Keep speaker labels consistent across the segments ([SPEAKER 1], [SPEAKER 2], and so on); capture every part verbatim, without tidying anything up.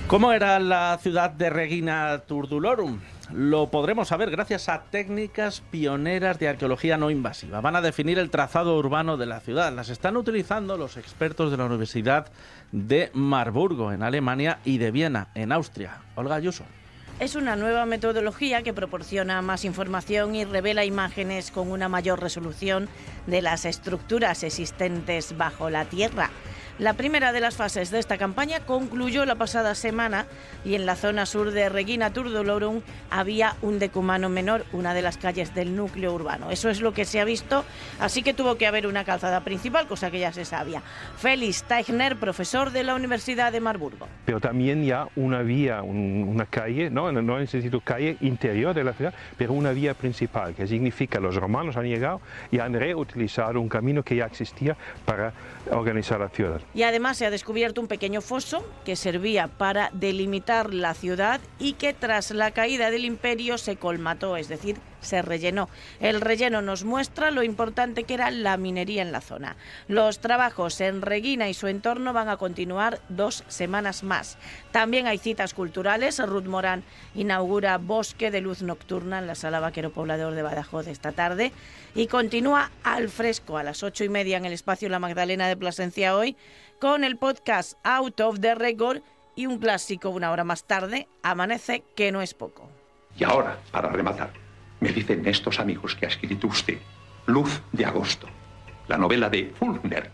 [SPEAKER 1] ¿Cómo era la ciudad de Regina Turdulorum? Lo podremos saber gracias a técnicas pioneras de arqueología no invasiva. Van a definir el trazado urbano de la ciudad. Las están utilizando los expertos de la Universidad de Marburgo, en Alemania, y de Viena, en Austria. Olga Ayuso.
[SPEAKER 2] Es una nueva metodología que proporciona más información y revela imágenes con una mayor resolución de las estructuras existentes bajo la tierra. La primera de las fases de esta campaña concluyó la pasada semana y en la zona sur de Regina Turdulorum había un decumano menor, una de las calles del núcleo urbano. Eso es lo que se ha visto, así que tuvo que haber una calzada principal, cosa que ya se sabía. Félix Teichner, profesor de la Universidad de Marburgo.
[SPEAKER 3] Pero también ya una vía, un, una calle, no, no necesito calle interior de la ciudad, pero una vía principal, que significa que los romanos han llegado y han reutilizado un camino que ya existía para organizar la ciudad.
[SPEAKER 2] Y además se ha descubierto un pequeño foso que servía para delimitar la ciudad y que tras la caída del imperio se colmató, es decir, se rellenó. El relleno nos muestra lo importante que era la minería en la zona. Los trabajos en Regina y su entorno van a continuar dos semanas más. También hay citas culturales. Ruth Morán inaugura Bosque de Luz Nocturna en la Sala Vaquero Poblador de Badajoz esta tarde y continúa al fresco a las ocho y media en el espacio La Magdalena de Plasencia hoy con el podcast Out of the Record y un clásico una hora más tarde, Amanece, que no es poco.
[SPEAKER 4] Y ahora, para rematar, me dicen estos amigos que ha escrito usted Luz de Agosto, la novela de Faulkner,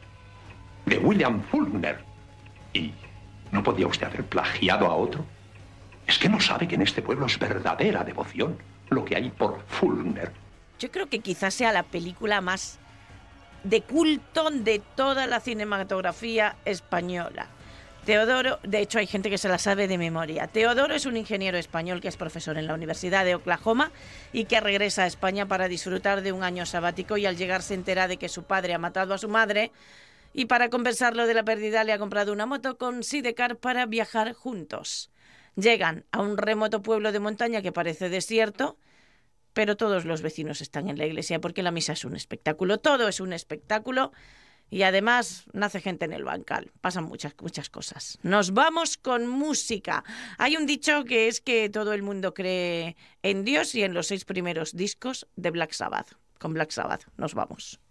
[SPEAKER 4] de William Faulkner. ¿Y no podía usted haber plagiado a otro? Es que no sabe que en este pueblo es verdadera devoción lo que hay por Faulkner.
[SPEAKER 2] Yo creo que quizás sea la película más de culto de toda la cinematografía española. Teodoro, de hecho hay gente que se la sabe de memoria. Teodoro es un ingeniero español que es profesor en la Universidad de Oklahoma y que regresa a España para disfrutar de un año sabático, y al llegar se entera de que su padre ha matado a su madre y para compensarlo de la pérdida le ha comprado una moto con sidecar para viajar juntos. Llegan a un remoto pueblo de montaña que parece desierto, pero todos los vecinos están en la iglesia porque la misa es un espectáculo, todo es un espectáculo. Y además nace gente en el bancal, pasan muchas, muchas cosas. Nos vamos con música. Hay un dicho que es que todo el mundo cree en Dios y en los seis primeros discos de Black Sabbath. Con Black Sabbath nos vamos.